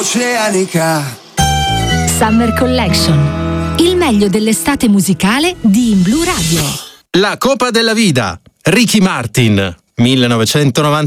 oceanica. Summer Collection, il meglio dell'estate musicale di In Blu Radio. La Copa della Vida, Ricky Martin, 1990.